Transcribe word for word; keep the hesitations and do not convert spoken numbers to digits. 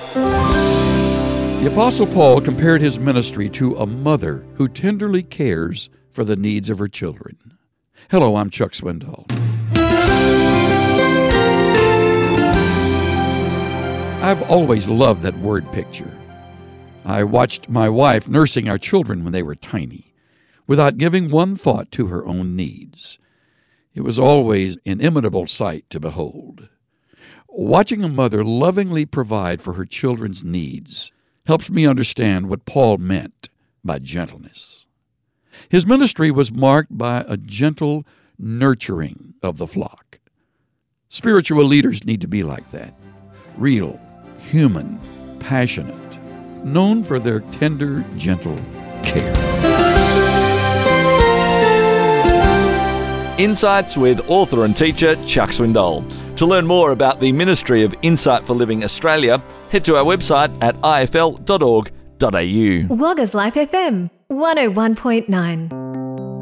The Apostle Paul compared his ministry to a mother who tenderly cares for the needs of her children. Hello, I'm Chuck Swindoll. I've always loved that word picture. I watched my wife nursing our children when they were tiny, without giving one thought to her own needs. It was always an inimitable sight to behold. Watching a mother lovingly provide for her children's needs helps me understand what Paul meant by gentleness. His ministry was marked by a gentle nurturing of the flock. Spiritual leaders need to be like that. Real, human, passionate, known for their tender, gentle care. Insights with author and teacher Chuck Swindoll. To learn more about the Ministry of Insight for Living Australia, head to our website at i f l dot org dot a u. Wagga's Life F M, one oh one point nine.